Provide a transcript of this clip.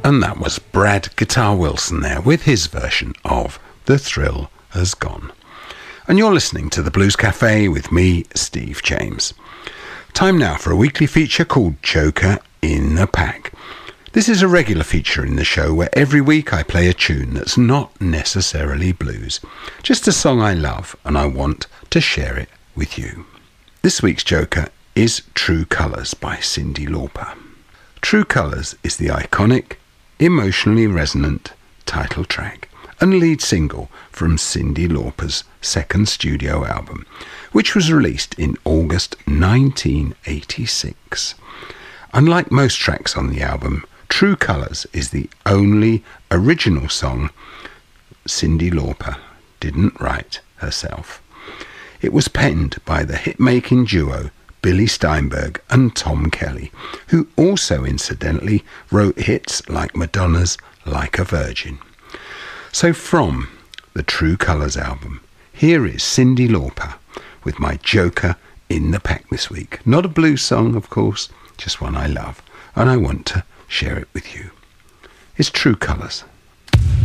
And that was Brad Guitar Wilson there with his version of The Thrill Has Gone. And you're listening to the Blues Cafe with me, Steve James. Time now for a weekly feature called Joker in the Pack. This is a regular feature in the show where every week I play a tune that's not necessarily blues, just a song I love and I want to share it with you. This week's Joker is True Colours by Cyndi Lauper. True Colours is the iconic, emotionally resonant title track and lead single from Cyndi Lauper's second studio album, which was released in August 1986. Unlike most tracks on the album, True Colours is the only original song Cyndi Lauper didn't write herself. It was penned by the hit-making duo Billy Steinberg and Tom Kelly, who also incidentally wrote hits like Madonna's Like a Virgin. So from the True Colours album, here is Cyndi Lauper with my Joker in the Pack this week. Not a blues song, of course, just one I love, and I want to share it with you. It's True Colours.